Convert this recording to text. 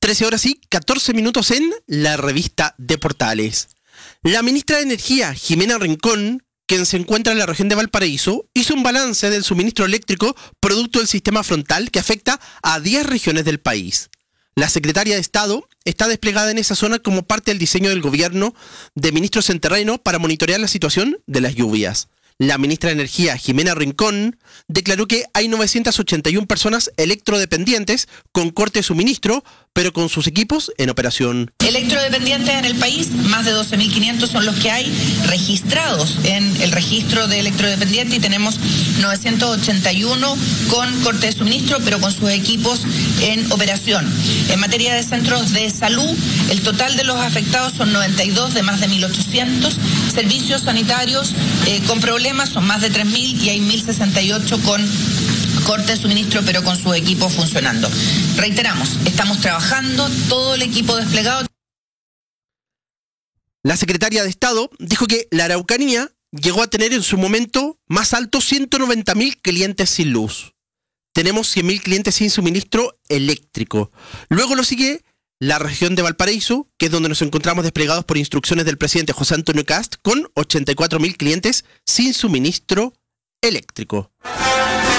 13 horas y 14 minutos en la revista de Portales. La ministra de Energía, Jimena Rincón, quien se encuentra en la región de Valparaíso, hizo un balance del suministro eléctrico producto del sistema frontal que afecta a 10 regiones del país. La secretaria de Estado está desplegada en esa zona como parte del diseño del gobierno de ministros en terreno para monitorear la situación de las lluvias. La ministra de Energía, Jimena Rincón, declaró que hay 981 personas electrodependientes con corte de suministro, pero con sus equipos en operación. Electrodependientes en el país, más de 12.500 son los que hay registrados en el registro de electrodependientes y tenemos 981 con corte de suministro, pero con sus equipos en operación. En materia de centros de salud, el total de los afectados son 92 de más de 1.800. Servicios sanitarios con problemas son más de 3.000 y hay 1.068 con corte de suministro, pero con su equipo funcionando. Reiteramos, estamos trabajando, todo el equipo desplegado. La secretaria de Estado dijo que la Araucanía llegó a tener en su momento más alto 190.000 clientes sin luz. Tenemos 100.000 clientes sin suministro eléctrico. Luego lo sigue la región de Valparaíso, que es donde nos encontramos desplegados por instrucciones del presidente José Antonio Kast, con 84.000 clientes sin suministro eléctrico.